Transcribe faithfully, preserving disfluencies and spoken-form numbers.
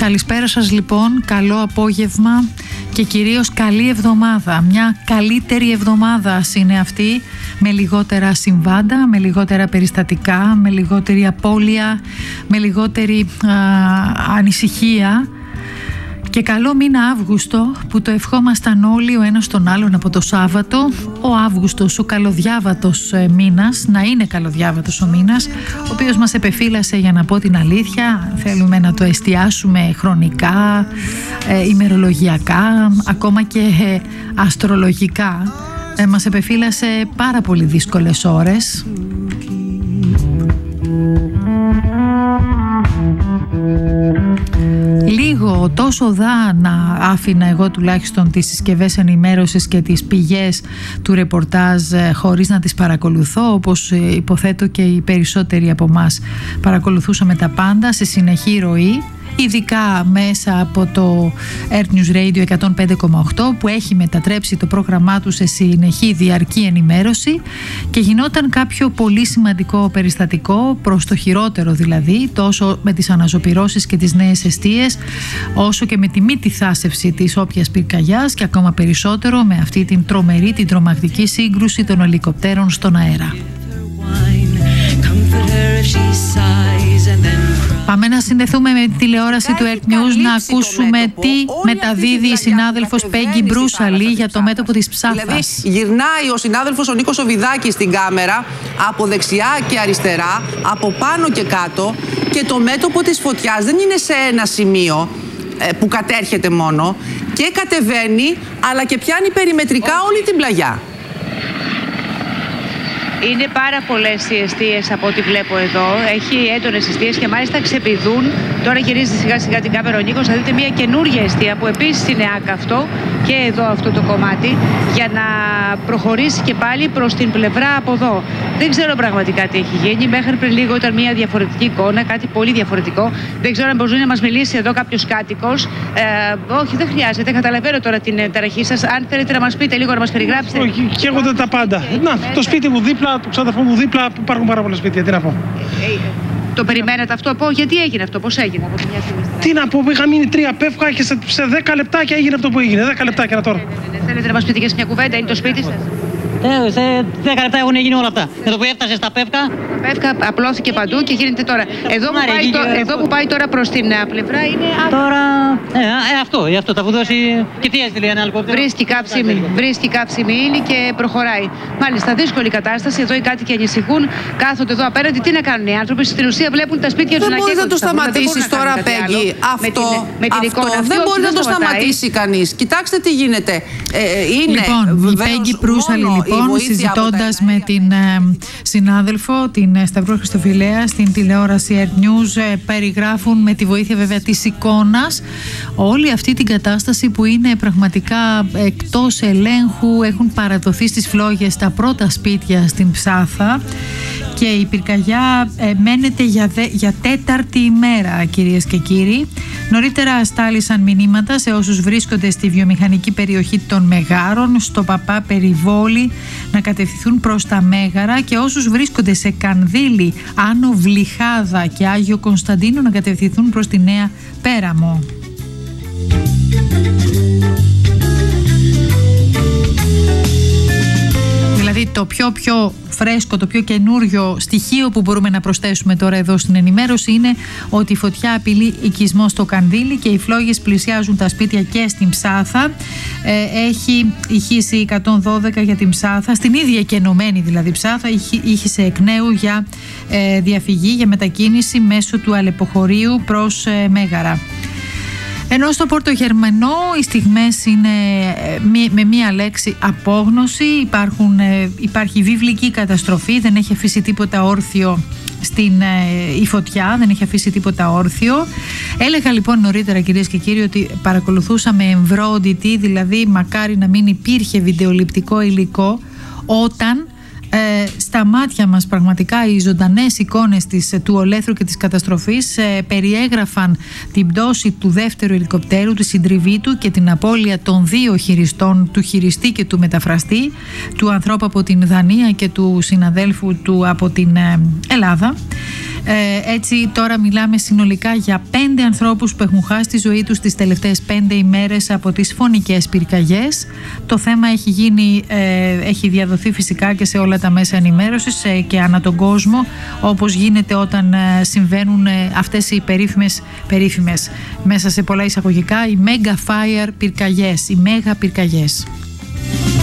Καλησπέρα σας λοιπόν, καλό απόγευμα και κυρίως καλή εβδομάδα. Μια καλύτερη εβδομάδα είναι αυτή, με λιγότερα συμβάντα, με λιγότερα περιστατικά, με λιγότερη απώλεια, με λιγότερη α, ανησυχία. Και καλό μήνα Αύγουστο που το ευχόμασταν όλοι ο ένας τον άλλον από το Σάββατο. Ο Αύγουστος, ο καλοδιάβατος μήνας, να είναι καλοδιάβατος ο μήνας, ο οποίος μας επεφύλασε, για να πω την αλήθεια, θέλουμε να το εστιάσουμε χρονικά, ε, ημερολογιακά, ακόμα και ε, αστρολογικά. Ε, μας επεφύλασε πάρα πολύ δύσκολες ώρες. Λίγο τόσο δά να άφηνα εγώ τουλάχιστον τις συσκευές ενημέρωσης και τις πηγές του ρεπορτάζ χωρίς να τις παρακολουθώ, όπως υποθέτω και οι περισσότεροι από εμάς παρακολουθούσαμε τα πάντα σε συνεχή ροή, ειδικά μέσα από το Earth News Radio εκατόν πέντε κόμμα οκτώ που έχει μετατρέψει το πρόγραμμά του σε συνεχή διαρκή ενημέρωση, και γινόταν κάποιο πολύ σημαντικό περιστατικό, προς το χειρότερο δηλαδή, τόσο με τις αναζωπυρώσεις και τις νέες εστίες, όσο και με τη μη τη θάσευση της όποιας πυρκαγιάς, και ακόμα περισσότερο με αυτή την τρομερή, την τρομακτική σύγκρουση των ελικοπτέρων στον αέρα. Πάμε να συνδεθούμε με τη τηλεόραση του Earth News να ακούσουμε τι μεταδίδει η συνάδελφος Πέγγι Μπρούσαλη για το μέτωπο της Ψάθας. Δηλαδή γυρνάει ο συνάδελφος ο Νίκος ο Βιδάκης στην κάμερα από δεξιά και αριστερά, από πάνω και κάτω, και το μέτωπο της φωτιάς δεν είναι σε ένα σημείο που κατέρχεται μόνο, και κατεβαίνει αλλά και πιάνει περιμετρικά όλη την πλαγιά. Είναι πάρα πολλές οι εστίες από ό,τι βλέπω εδώ. Έχει έντονες εστίες και μάλιστα ξεπηδούν. Τώρα γυρίζει σιγά σιγά την κάμερα ο Νίκος. Θα δείτε μια καινούργια εστία που επίσης είναι άκαυτο, και εδώ αυτό το κομμάτι, για να προχωρήσει και πάλι προς την πλευρά από εδώ. Δεν ξέρω πραγματικά τι έχει γίνει. Μέχρι πριν λίγο ήταν μια διαφορετική εικόνα, κάτι πολύ διαφορετικό. Δεν ξέρω αν μπορεί να μας μιλήσει εδώ κάποιος κάτοικος. Ε, όχι, δεν χρειάζεται. Καταλαβαίνω τώρα την ταραχή σας. Αν θέλετε να μας πείτε λίγο, να μας περιγράψετε. Όχι, καίγονται τα πάντα. Να, το σπίτι μου δίπλα, του ξαδερφού μου δίπλα, υπάρχουν πάρα πολλά σπίτια. Τι να πω. Ε, ε, το περιμένατε αυτό, πω, γιατί έγινε αυτό, πώς έγινε από τη μια στιγμή? Τι να πω, είχα μείνει τρία πεύκα και σε, σε δέκα λεπτάκια έγινε αυτό που έγινε. δέκα λεπτάκια τώρα. Ναι, ναι, ναι. Θέλετε να μας πείτε και σε μια κουβέντα, είναι το σπίτι σας? Ε, σε δέκα λεπτά έχουν γίνει όλα αυτά. Με το που έφτασε στα πεύκα. Τα πεύκα απλώθηκε παντού και γίνεται τώρα. Εδώ που πάει, το, εδώ που πάει τώρα προς την πλευρά είναι. Τώρα. Ε, ε, αυτό, ε, αυτό θα μου δώσει. Και τι έστειλε ένα ελικόπτερο. Βρίσκει κάψιμη, βρίσκει κάψιμη ύλη και προχωράει. Μάλιστα, δύσκολη κατάσταση. Εδώ οι κάτοικοι ανησυχούν. Κάθονται εδώ απέναντι. Τι να κάνουν οι άνθρωποι? Στην ουσία βλέπουν τα σπίτια του να καίγονται. Δεν μπορεί να το σταματήσει τώρα, Πέγγι. Αυτό, με την, αυτό δεν μπορεί να το σταματήσει κανείς. Κοιτάξτε τι γίνεται. Ε, είναι λοιπόν, η Πέγγι Μπρούσαλη, λοιπόν, συζητώντας με την ε, συνάδελφο, την ε, Σταυρό Χριστοφιλέα, στην τηλεόραση Earth News, ε, περιγράφουν με τη βοήθεια βέβαια της εικόνας όλη αυτή την κατάσταση που είναι πραγματικά εκτός ελέγχου. Έχουν παραδοθεί στις φλόγες τα πρώτα σπίτια στην Ψάθα και η πυρκαγιά ε, μένεται για, δε, για τέταρτη ημέρα, κυρίες και κύριοι. Νωρίτερα στάλησαν μηνύματα σε όσους βρίσκονται στη βιομηχανική περιοχή των Μεγάρων, στο Παπά Περιβόλι, να κατευθυνθούν προς τα Μέγαρα, και όσους βρίσκονται σε Κανδύλη, Άνω Βλυχάδα και Άγιο Κωνσταντίνο να κατευθυνθούν προς τη Νέα Πέραμο. Δηλαδή το πιο πιο φρέσκο, το πιο καινούριο στοιχείο που μπορούμε να προσθέσουμε τώρα εδώ στην ενημέρωση είναι ότι η φωτιά απειλεί οικισμό στο Κανδύλι και οι φλόγες πλησιάζουν τα σπίτια και στην Ψάθα. Ε, έχει ηχήσει εκατόν δώδεκα για την Ψάθα, στην ίδια και ενωμένη δηλαδή Ψάθα, ήχησε εκ νέου για ε, διαφυγή, για μετακίνηση μέσω του Αλεποχωρίου προς ε, Μέγαρα. Ενώ στο Πορτογερμανό οι στιγμές είναι με μία λέξη απόγνωση. Υπάρχουν, υπάρχει βιβλική καταστροφή, δεν έχει αφήσει τίποτα όρθιο στην η φωτιά, δεν έχει αφήσει τίποτα όρθιο. Έλεγα λοιπόν νωρίτερα, κυρίες και κύριοι, ότι παρακολουθούσαμε εμβρόντιτη, δηλαδή μακάρι να μην υπήρχε βιντεοληπτικό υλικό, όταν Ε, στα μάτια μας πραγματικά οι ζωντανές εικόνες της, του ολέθρου και της καταστροφής ε, περιέγραφαν την πτώση του δεύτερου ελικοπτέρου, τη συντριβή του και την απώλεια των δύο χειριστών, του χειριστή και του μεταφραστή, του ανθρώπου από την Δανία και του συναδέλφου του από την ε, Ελλάδα. Ε, έτσι τώρα μιλάμε συνολικά για πέντε ανθρώπους που έχουν χάσει τη ζωή τους τις τελευταίες πέντε ημέρες από τις φωνικές πυρκαγιές. Το θέμα έχει γίνει, ε, έχει διαδοθεί φυσικά και σε όλα τα μέσα ενημέρωσης ε, και ανά τον κόσμο, όπως γίνεται όταν ε, συμβαίνουν ε, αυτές οι περίφημες, περίφημες μέσα σε πολλά εισαγωγικά, οι mega fire πυρκαγιές, οι μέγα πυρκαγιές.